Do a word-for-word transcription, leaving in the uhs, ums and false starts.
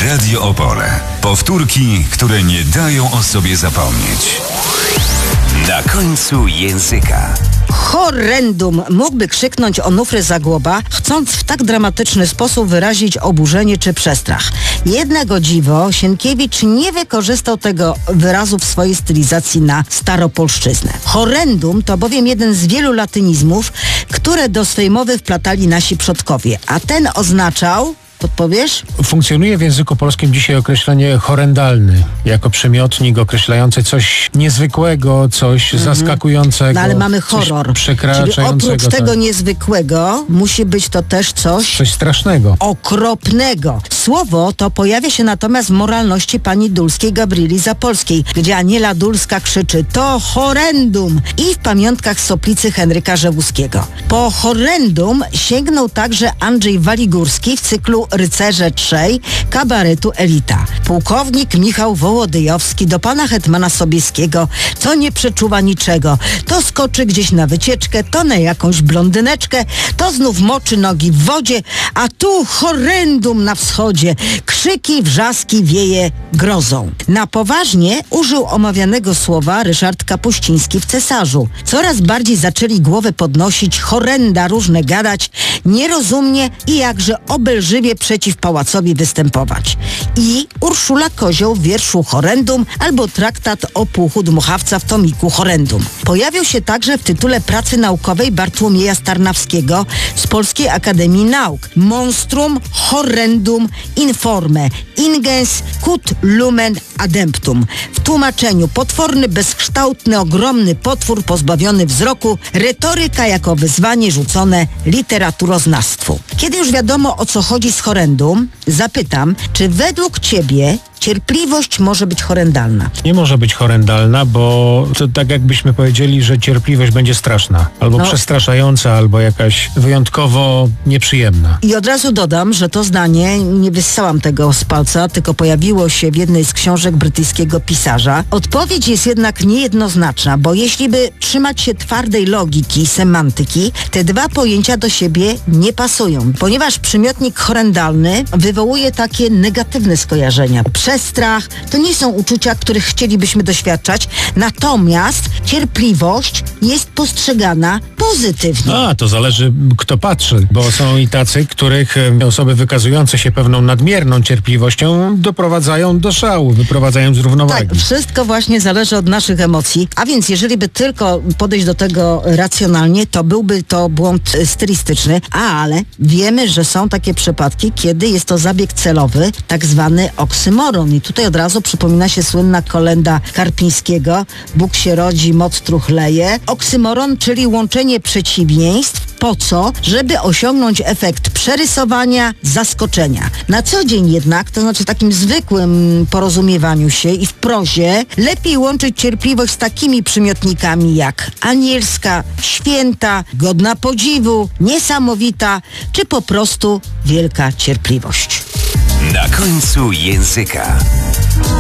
Radio Opole. Powtórki, które nie dają o sobie zapomnieć. Na końcu języka. Horrendum mógłby krzyknąć Onufry Zagłoba, chcąc w tak dramatyczny sposób wyrazić oburzenie czy przestrach. Jednak o dziwo, Sienkiewicz nie wykorzystał tego wyrazu w swojej stylizacji na staropolszczyznę. Horrendum to bowiem jeden z wielu latynizmów, które do swej mowy wplatali nasi przodkowie, a ten oznaczał... Podpowiesz? Funkcjonuje w języku polskim dzisiaj określenie horrendalny, jako przymiotnik określający coś niezwykłego, coś mm-hmm. zaskakującego. No ale mamy horror. Przekraczającego. Czyli oprócz tego tak. niezwykłego musi być to też coś... Coś strasznego. Okropnego. Słowo to pojawia się natomiast w moralności pani Dulskiej Gabrieli Zapolskiej, gdzie Aniela Dulska krzyczy: to horrendum! I w pamiątkach Soplicy Henryka Rzewuskiego. Po horrendum sięgnął także Andrzej Waligórski w cyklu Rycerze Trzej kabaretu Elita. Pułkownik Michał Wołodyjowski do pana hetmana Sobieskiego, co nie przeczuwa niczego. To skoczy gdzieś na wycieczkę, to na jakąś blondyneczkę, to znów moczy nogi w wodzie, a tu horrendum na wschodzie. Krzyki, wrzaski wieje grozą. Na poważnie użył omawianego słowa Ryszard Kapuściński w Cesarzu. Coraz bardziej zaczęli głowę podnosić, horrenda różne gadać, nierozumnie i jakże obelżywie przeciw pałacowi występować. I Urszula Kozioł w wierszu Horrendum albo traktat o puchu dmuchawca w tomiku Horrendum. Pojawił się także w tytule pracy naukowej Bartłomieja Starnawskiego z Polskiej Akademii Nauk. Monstrum horrendum informe ingens cut lumen ademptum. W tłumaczeniu: potworny, bezkształtny, ogromny potwór pozbawiony wzroku, retoryka jako wyzwanie rzucone literaturoznawstwu. Kiedy już wiadomo, o co chodzi z horrendum, zapytam, czy według ciebie cierpliwość może być horrendalna? Nie może być horrendalna, bo to tak jakbyśmy powiedzieli, że cierpliwość będzie straszna, albo no. przestraszająca, albo jakaś wyjątkowo nieprzyjemna. I od razu dodam, że to zdanie, nie wyssałam tego z palca, tylko pojawiło się w jednej z książek brytyjskiego pisarza. Odpowiedź jest jednak niejednoznaczna, bo jeśli by trzymać się twardej logiki, semantyki, te dwa pojęcia do siebie nie pasują, ponieważ przymiotnik horrendalny wywołuje takie negatywne skojarzenia. Przestrach to nie są uczucia, których chcielibyśmy doświadczać, natomiast cierpliwość jest postrzegana pozytywnie. A, to zależy, kto patrzy, bo są i tacy, których osoby wykazujące się pewną nadmierną cierpliwością doprowadzają do szału, wyprowadzają z równowagi. Tak, wszystko właśnie zależy od naszych emocji, a więc jeżeli by tylko podejść do tego racjonalnie, to byłby to błąd stylistyczny, ale wiemy, że są takie przypadki, kiedy jest to zabieg celowy, tak zwany oksymoron. I tutaj od razu przypomina się słynna kolenda Karpińskiego: Bóg się rodzi, moc truchleje. Oksymoron, czyli łączenie przeciwieństw. Po co? Żeby osiągnąć efekt przerysowania, zaskoczenia. Na co dzień jednak, to znaczy takim zwykłym porozumiewaniu się i w prozie, lepiej łączyć cierpliwość z takimi przymiotnikami jak anielska, święta, godna podziwu, niesamowita, czy po prostu wielka cierpliwość. Na końcu języka.